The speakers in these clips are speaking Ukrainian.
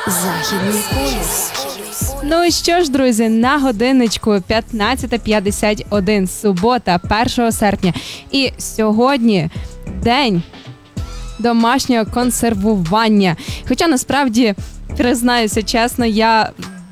Західний полюс. Ну і що ж, друзі, на годинничку 15:51, субота, 1 серпня. І сьогодні день домашнього консервування. Хоча насправді, признаюся чесно, я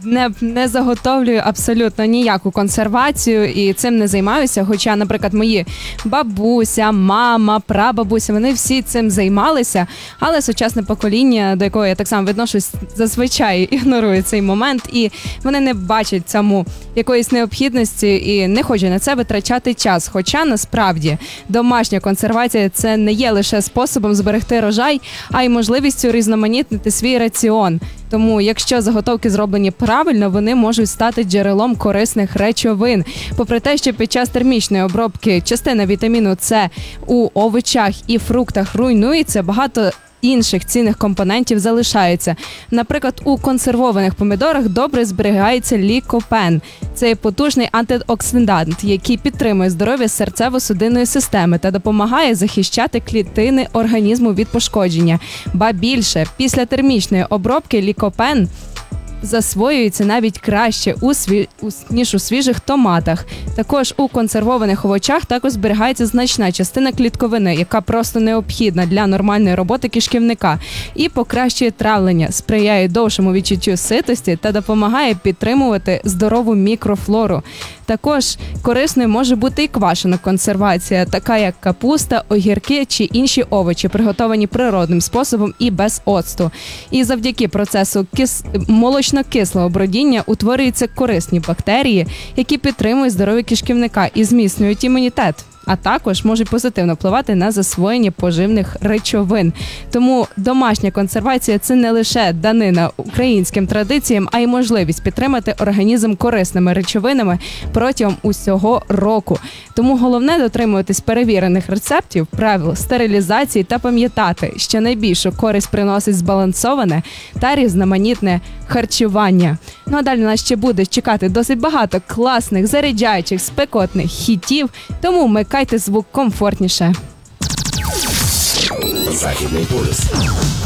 не заготовлюю абсолютно ніяку консервацію і цим не займаюся. Хоча, наприклад, мої бабуся, мама, прабабуся, вони всі цим займалися. Але сучасне покоління, до якого я так само відношусь, зазвичай ігнорує цей момент. І вони не бачать цьому якоїсь необхідності і не хочуть на це витрачати час. Хоча, насправді, домашня консервація – це не є лише способом зберегти врожай, а й можливістю різноманітнити свій раціон. Тому, якщо заготовки зроблені правильно, вони можуть стати джерелом корисних речовин. Попри те, що під час термічної обробки частина вітаміну С у овочах і фруктах руйнується, багато інших цінних компонентів залишаються. Наприклад, у консервованих помідорах добре зберігається лікопен. Це потужний антиоксидант, який підтримує здоров'я серцево-судинної системи та допомагає захищати клітини організму від пошкодження. Ба більше, після термічної обробки лікопен засвоюється навіть краще ніж у свіжих томатах. Також у консервованих овочах також зберігається значна частина клітковини, яка просто необхідна для нормальної роботи кишківника і покращує травлення, сприяє довшому відчуттю ситості та допомагає підтримувати здорову мікрофлору. Також корисною може бути і квашена консервація, така як капуста, огірки чи інші овочі, приготовані природним способом і без оцту. І завдяки процесу молочно-кислого бродіння утворюються корисні бактерії, які підтримують здоров'я кишківника і зміцнюють імунітет, а також можуть позитивно впливати на засвоєння поживних речовин. Тому домашня консервація – це не лише данина українським традиціям, а й можливість підтримати організм корисними речовинами протягом усього року. Тому головне дотримуватись перевірених рецептів, правил стерилізації та пам'ятати, що найбільшу користь приносить збалансоване та різноманітне харчування. Ну а далі нас ще буде чекати досить багато класних, заряджаючих, спекотних хітів, тому вмикайте звук комфортніше. Західний полюс.